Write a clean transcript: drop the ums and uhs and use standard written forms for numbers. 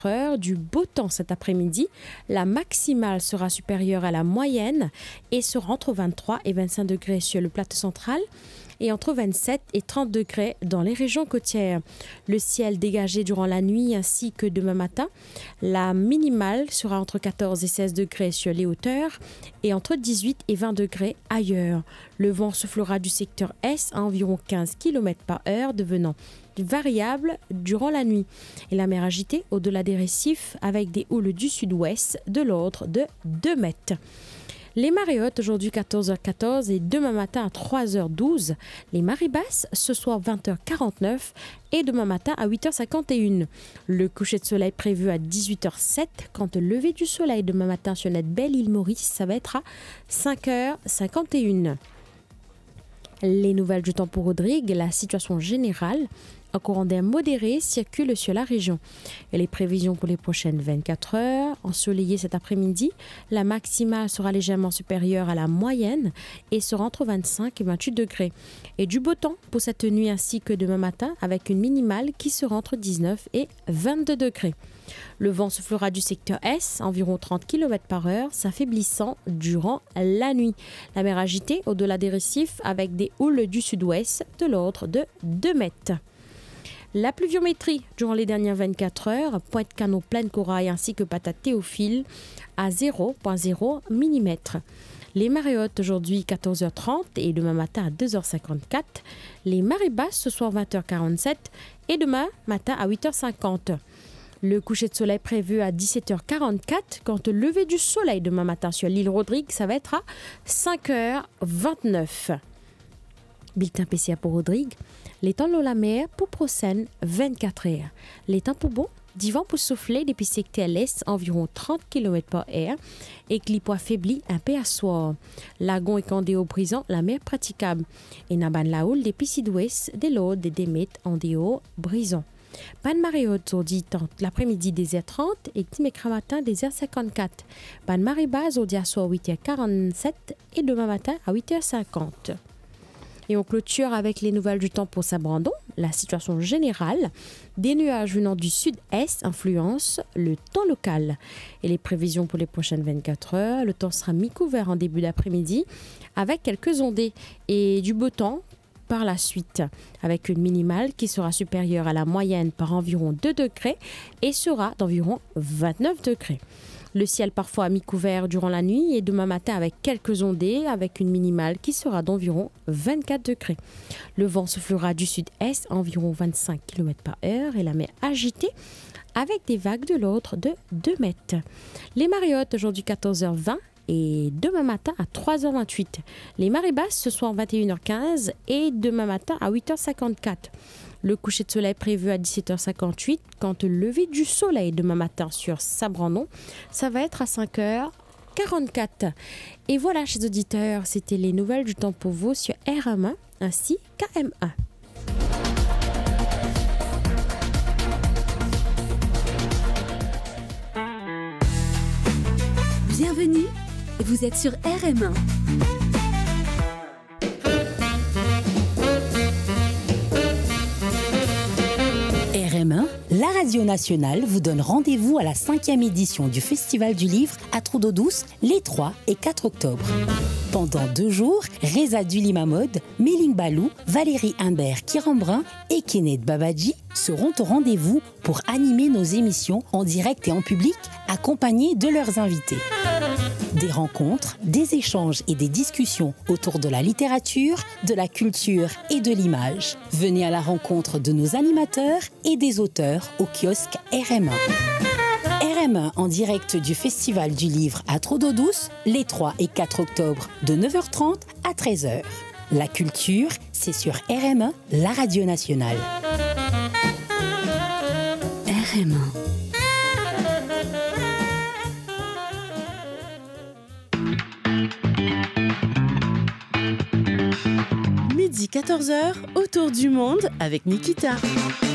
Du beau temps cet après-midi, la maximale sera supérieure à la moyenne et sera entre 23 et 25 degrés sur le plateau central et entre 27 et 30 degrés dans les régions côtières. Le ciel dégagé durant la nuit ainsi que demain matin. La minimale sera entre 14 et 16 degrés sur les hauteurs et entre 18 et 20 degrés ailleurs. Le vent soufflera du secteur Est à environ 15 km/h, devenant variable durant la nuit. Et la mer agitée au-delà des récifs avec des houles du sud-ouest de l'ordre de 2 mètres. Les marées hautes aujourd'hui 14h14 et demain matin à 3h12. Les marées basses ce soir 20h49 et demain matin à 8h51. Le coucher de soleil prévu à 18h07. Quant au lever du soleil demain matin sur notre belle île Maurice, ça va être à 5h51. Les nouvelles du temps pour Rodrigue, la situation générale. Un courant d'air modéré circule sur la région. Et les prévisions pour les prochaines 24 heures, ensoleillé cet après-midi, la maximale sera légèrement supérieure à la moyenne et sera entre 25 et 28 degrés. Et du beau temps pour cette nuit ainsi que demain matin avec une minimale qui sera entre 19 et 22 degrés. Le vent soufflera du secteur Est, environ 30 km/h, s'affaiblissant durant la nuit. La mer agitée au-delà des récifs avec des houles du sud-ouest de l'ordre de 2 mètres. La pluviométrie durant les dernières 24 heures, Pointe-Canot, Plaine Corail ainsi que Patate Théophile à 0,0 mm. Les marées hautes aujourd'hui 14h30 et demain matin à 2h54. Les marées basses ce soir 20h47 et demain matin à 8h50. Le coucher de soleil prévu à 17h44. Quant au lever du soleil demain matin sur l'île Rodrigue, ça va être à 5h29. Bulletin PCA pour Rodrigue. Les temps l'eau la mer pour prochaine 24 heures. Les temps pour bon, divan pour souffler depuis secteur l'est environ 30 km/h et clipo affaibli un peu à soir. Lagon et Candéo brisant la mer praticable. Et Naban Laoul depuis sud-ouest des Laudes des Démètes en déo brisant. Ban marée haute aujourd'hui l'après-midi des h 30 et mercredi matin des h 54. Ban marée basse aujourd'hui à soir 8h47 et demain matin à 8h50. Et on clôture avec les nouvelles du temps pour Saint-Brandon. La situation générale, des nuages venant du sud-est influencent le temps local. Et les prévisions pour les prochaines 24 heures, le temps sera mi-couvert en début d'après-midi avec quelques ondées et du beau temps par la suite, avec une minimale qui sera supérieure à la moyenne par environ 2 degrés et sera d'environ 29 degrés. Le ciel parfois mi-couvert durant la nuit et demain matin avec quelques ondées avec une minimale qui sera d'environ 24 degrés. Le vent soufflera du sud-est environ 25 km/h et la mer agitée avec des vagues de l'ordre de 2 mètres. Les marées hautes aujourd'hui 14h20 et demain matin à 3h28. Les marées basses ce soir 21h15 et demain matin à 8h54. Le coucher de soleil prévu à 17h58. Quant au lever du soleil demain matin sur Saint-Brandon, ça va être à 5h44. Et voilà, chers auditeurs, c'était les nouvelles du temps pour vous sur RM1 ainsi qu'AM1. Bienvenue, vous êtes sur RM1. RM1, la radio nationale vous donne rendez-vous à la 5e édition du Festival du Livre à Trou-d'Eau-Douce les 3 et 4 octobre. Pendant 2 jours, Reza Dulimamod, Méline Balou, Valérie Imbert Kirambrin et Kenneth Babadji seront au rendez-vous pour animer nos émissions en direct et en public, accompagnés de leurs invités. Des rencontres, des échanges et des discussions autour de la littérature, de la culture et de l'image. Venez à la rencontre de nos animateurs et des auteurs au kiosque RM1. RM1 en direct du Festival du Livre à Trou-d'Eau-Douce les 3 et 4 octobre de 9h30 à 13h. La culture, c'est sur RM1, la radio nationale. RM1. Midi 14h, autour du monde avec Nikita.